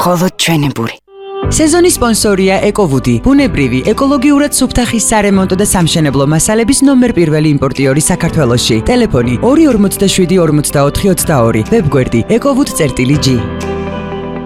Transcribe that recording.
მხოლოდ ჩვენი ბური. სეზონის სპონსორია ეკოვუდი, ბუნებრივი, ეკოლოგიურად სუფთა ხის სარემონტო და სამშენებლო მასალების ნომერ პირველი იმპორტიორი საქართველოში. ტელეფონი 247 44 22, ვებგვერდი ekovud.g.